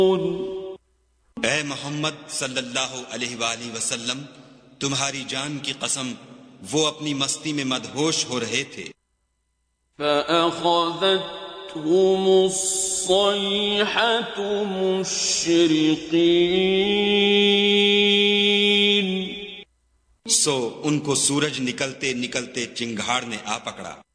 ए मोहम्मद सल्लल्लाहु अलैहि वसल्लम, तुम्हारी जान की कसम वो अपनी मस्ती में मदहोश हो रहे थे। فأخذتهم الصيحة مشرقين सो उनको सूरज निकलते निकलते चिंगाड़ ने आ पकड़ा।